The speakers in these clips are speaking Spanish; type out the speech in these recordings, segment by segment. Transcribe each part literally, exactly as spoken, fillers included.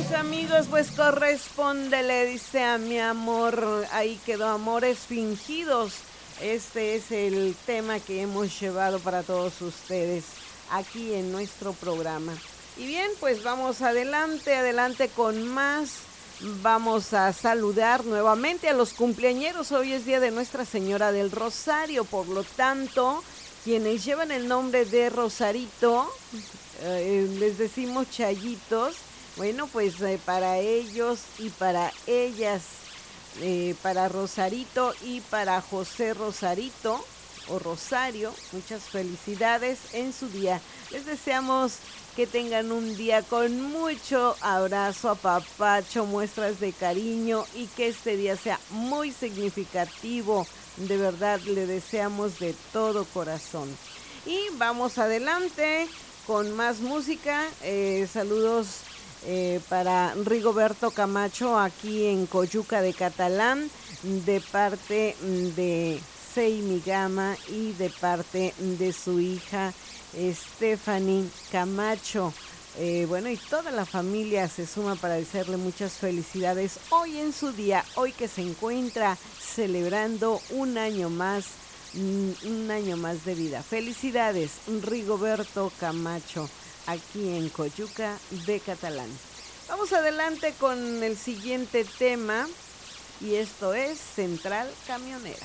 Amigos, pues correspóndele, dice a mi amor, ahí quedó Amores Fingidos. Este es el tema que hemos llevado para todos ustedes aquí en nuestro programa. Y bien, pues vamos adelante, adelante con más. Vamos a saludar nuevamente a los cumpleañeros. Hoy es día de Nuestra Señora del Rosario, por lo tanto, quienes llevan el nombre de Rosarito, eh, les decimos Chayitos. Bueno, pues eh, para ellos y para ellas, eh, para Rosarito y para José Rosarito o Rosario, muchas felicidades en su día. Les deseamos que tengan un día con mucho abrazo, apapacho, muestras de cariño y que este día sea muy significativo. De verdad, le deseamos de todo corazón. Y vamos adelante con más música. Eh, saludos. Eh, para Rigoberto Camacho aquí en Coyuca de Catalán, de parte de Seimi Gama y de parte de su hija Stephanie Camacho. Eh, bueno, y toda la familia se suma para desearle muchas felicidades hoy en su día, hoy que se encuentra celebrando un año más, un año más de vida. Felicidades, Rigoberto Camacho, aquí en Coyuca de Catalán. Vamos adelante con el siguiente tema y esto es Central Camionera.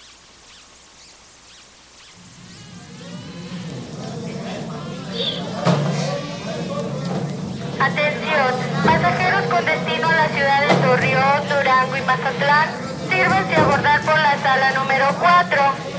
Atención, pasajeros con destino a las ciudades de Torreón, Durango y Mazatlán, sírvanse a abordar por la sala número cuatro.